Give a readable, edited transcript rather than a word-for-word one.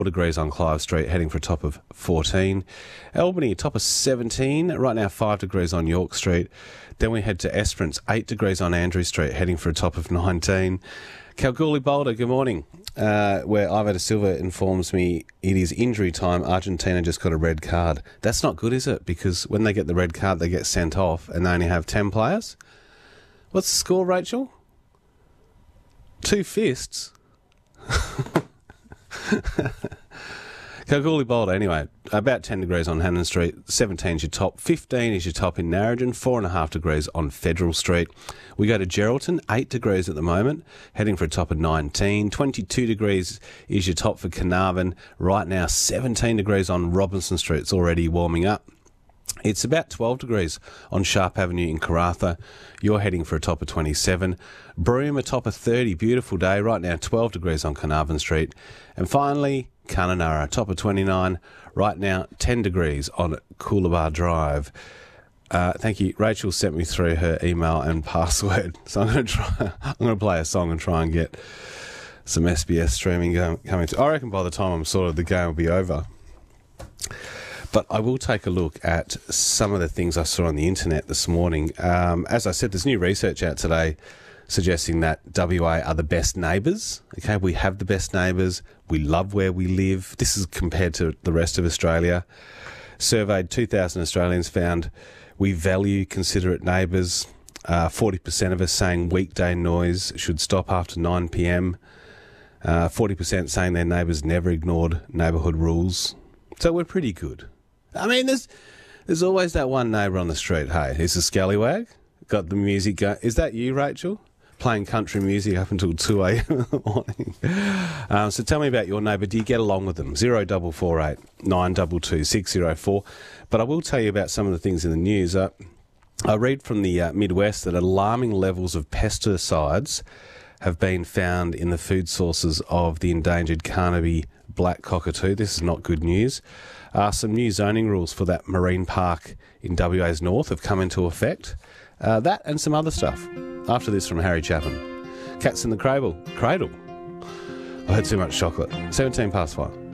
degrees on Clive Street, heading for a top of 14. Albany, top of 17. Right now, 5 degrees on York Street. Then we head to Esperance, 8 degrees on Andrew Street, heading for a top of 19. Kalgoorlie Boulder, good morning. Where Ivo da Silva informs me it is injury time. Argentina just got a red card. That's not good, is it? Because when they get the red card, they get sent off and they only have 10 players. What's the score, Rachel? 2 fists. Kalgoorlie Boulder, anyway, about 10 degrees on Hannon Street, 17 is your top, 15 is your top in Narrogin, 4.5 degrees on Federal Street. We go to Geraldton, 8 degrees at the moment, heading for a top of 19, 22 degrees is your top for Carnarvon, right now 17 degrees on Robinson Street, it's already warming up. It's about 12 degrees on Sharp Avenue in Karratha. You're heading for a top of 27. Broome, a top of 30. Beautiful day. Right now, 12 degrees on Carnarvon Street. And finally, Kununurra, top of 29. Right now, 10 degrees on Coolabah Drive. Thank you. Rachel sent me through her email and password. So I'm going to play a song and try and get some SBS streaming coming. I reckon by the time I'm sorted, the game will be over. But I will take a look at some of the things I saw on the internet this morning. As I said, there's new research out today suggesting that WA are the best neighbours. Okay, we have the best neighbours. We love where we live. This is compared to the rest of Australia. Surveyed 2,000 Australians found we value considerate neighbours. 40% of us saying weekday noise should stop after 9 p.m. 40% saying their neighbours never ignored neighbourhood rules. So we're pretty good. I mean, there's always that one neighbour on the street. Hey, he's a scallywag. Got the music going. Is that you, Rachel? Playing country music up until 2 a.m. in the morning. So tell me about your neighbour. Do you get along with them? 0448 922 604. But I will tell you about some of the things in the news. I read from the Midwest that alarming levels of pesticides have been found in the food sources of the endangered Carnaby black cockatoo. This is not good news. Some new zoning rules for that marine park in WA's north have come into effect. That and some other stuff. After this from Harry Chapman. Cats in the Cradle. I had too much chocolate. 17 past 5.